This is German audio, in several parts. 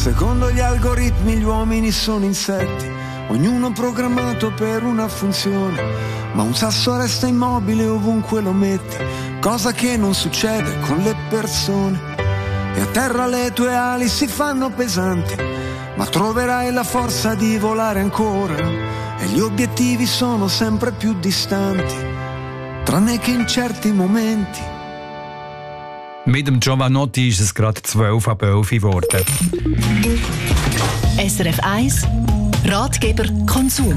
Secondo gli algoritmi gli uomini sono insetti, ognuno programmato per una funzione, ma un sasso resta immobile ovunque lo metti, cosa che non succede con le persone. E a terra le tue ali si fanno pesanti, ma troverai la forza di volare ancora, e gli obiettivi sono sempre più distanti, tranne che in certi momenti. Mit dem Giovanotti ist es gerade 12 ab 11 geworden. SRF 1 Ratgeber Konsum.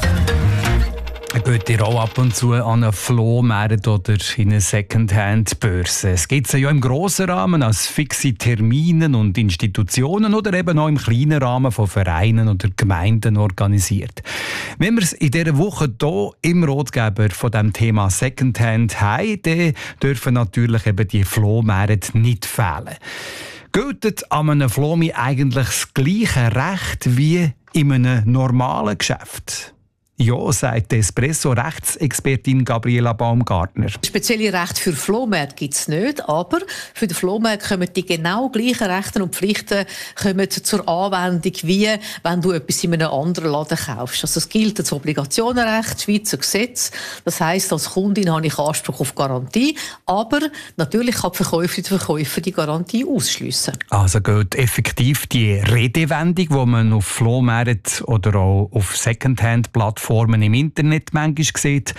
Geht ihr auch ab und zu an einen Flohmarkt oder in eine Secondhand-Börse? Es gibt sie ja im grossen Rahmen als fixe Termine und Institutionen oder eben auch im kleinen Rahmen von Vereinen oder Gemeinden organisiert. Wenn wir es in dieser Woche hier im Ratgeber von dem Thema Secondhand haben, dann dürfen natürlich eben die Flohmärkte nicht fehlen. Gilt an einem Flohmi eigentlich das gleiche Recht wie in einem normalen Geschäft? Ja, sagt die Espresso-Rechtsexpertin Gabriela Baumgartner. Spezielle Rechte für Flohmärkte gibt es nicht, aber für den Flohmarkt kommen die genau gleichen Rechte und Pflichten kommen zur Anwendung, wie wenn du etwas in einem anderen Laden kaufst. Also es gilt das Obligationenrecht, Schweizer Gesetz. Das heisst, als Kundin habe ich Anspruch auf Garantie, aber natürlich kann die Verkäuferin der Verkäufer die Garantie ausschliessen. Also gilt effektiv die Redewendung, die man auf Flohmärkten oder auch auf Secondhand-Plattformen im Internet manchmal sieht: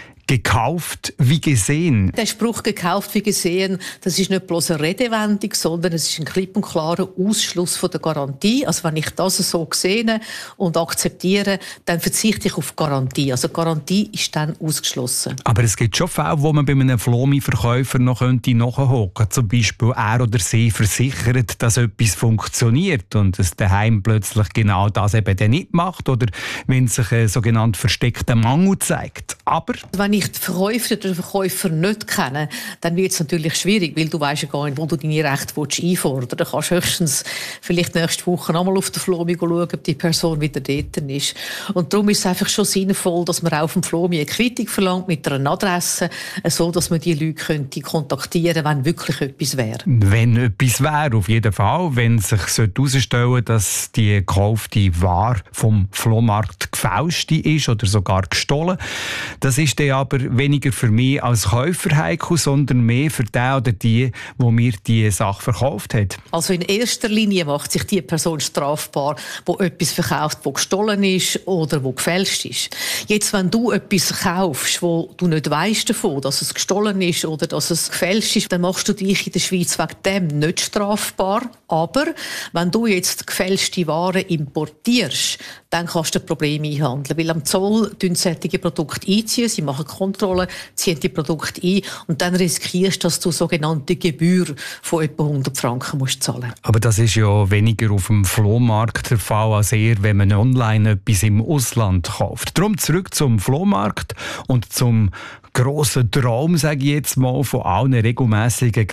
gekauft wie gesehen. Der Spruch «gekauft wie gesehen», das ist nicht bloß eine Redewendung, sondern es ist ein klipp und klarer Ausschluss von der Garantie. Also wenn ich das so sehe und akzeptiere, dann verzichte ich auf Garantie. Also Garantie ist dann ausgeschlossen. Aber es gibt schon Fälle, wo man bei einem Flomi-Verkäufer noch nachhocken könnte. Zum Beispiel er oder sie versichert, dass etwas funktioniert und es daheim plötzlich genau das eben dann nicht macht oder wenn sich ein sogenannter versteckter Mangel zeigt. Aber wenn ich die Verkäuferin oder den Verkäufer nicht kenne, dann wird es natürlich schwierig, weil du weisst ja gar nicht, wo du deine Rechte einfordern willst. Du kannst höchstens vielleicht nächste Woche einmal auf der Flomi schauen, ob die Person wieder dort ist. Und darum ist es einfach schon sinnvoll, dass man auch auf dem Flomi eine Quittung verlangt mit einer Adresse, so dass man die Leute kontaktieren könnte, wenn wirklich etwas wäre. Wenn etwas wäre, auf jeden Fall. Wenn sich herausstellen sollte, dass die gekaufte Ware vom Flohmarkt gefälscht ist oder sogar gestohlen, das ist dann aber weniger für mich als Käufer heikel, sondern mehr für den oder die mir die Sache verkauft hat. Also in erster Linie macht sich die Person strafbar, die etwas verkauft, das gestohlen ist oder wo gefälscht ist. Jetzt, wenn du etwas kaufst, wo du nicht weisst davon, dass es gestohlen ist oder dass es gefälscht ist, dann machst du dich in der Schweiz wegen dem nicht strafbar. Aber wenn du jetzt gefälschte Waren importierst, dann kannst du ein Problem einhandeln. Weil am Zoll solche Produkte einziehen, sie machen Kontrollen, ziehen die Produkte ein und dann riskierst du, dass du sogenannte Gebühr von etwa 100 Franken musst zahlen. Aber das ist ja weniger auf dem Flohmarkt der Fall als eher, wenn man online etwas im Ausland kauft. Darum zurück zum Flohmarkt und zum grossen Traum, sage ich jetzt mal, von allen regelmässigen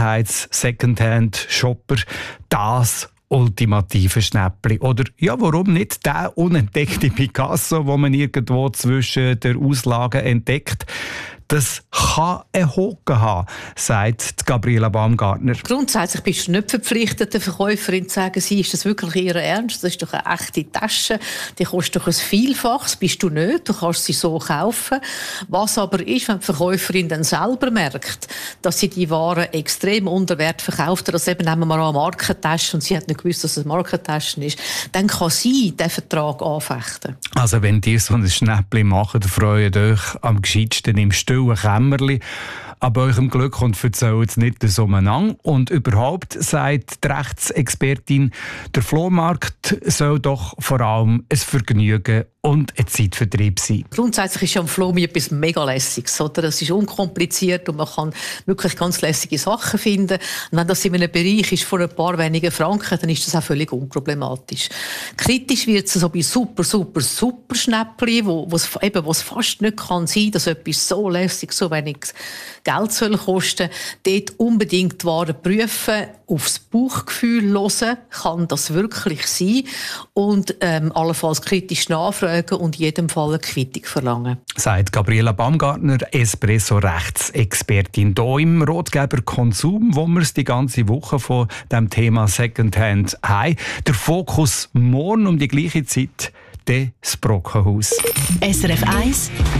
Gelegenheits-Secondhand-Shopper, das ultimative Schnäppli. Oder ja, warum nicht der unentdeckte Picasso, den man irgendwo zwischen der Auslage entdeckt? Das kann einen Haken haben, sagt Gabriela Baumgartner. Grundsätzlich bist du nicht verpflichtet, der Verkäuferin zu sagen, ist das wirklich ihr Ernst? Das ist doch eine echte Tasche, die kostet doch ein Vielfaches. Bist du nicht, du kannst sie so kaufen. Was aber ist, wenn die Verkäuferin dann selber merkt, dass sie die Ware extrem unter Wert verkauft, also eben nehmen wir an Markentasche und sie hat nicht gewusst, dass es eine Markentasche ist, dann kann sie den Vertrag anfechten. Also wenn ihr so ein Schnäppli macht, freut euch am gescheitsten im stillen Kämmerli ab eurem Glück und erzählt es nicht so umeinander. Und überhaupt, sagt die Rechtsexpertin, der Flohmarkt soll doch vor allem ein Vergnügen und ein Zeitvertrieb sein. Grundsätzlich ist ja am Flomi etwas mega Lässiges, oder? Es ist unkompliziert und man kann wirklich ganz lässige Sachen finden. Und wenn das in einem Bereich ist von ein paar wenigen Franken, dann ist das auch völlig unproblematisch. Kritisch wird es so bei super Schnäppli, wo es fast nicht kann sein, dass etwas so lässig, so wenig Geld kosten soll, dort unbedingt die Waren prüfen, aufs Bauchgefühl hören, kann das wirklich sein und allenfalls kritisch nachfragen und in jedem Fall eine Quittung verlangen. Sagt Gabriela Baumgartner, Espresso-Rechtsexpertin hier im Ratgeber Konsum, wo wir es die ganze Woche von dem Thema Secondhand haben. Der Fokus morgen um die gleiche Zeit, das Brockenhaus. SRF 1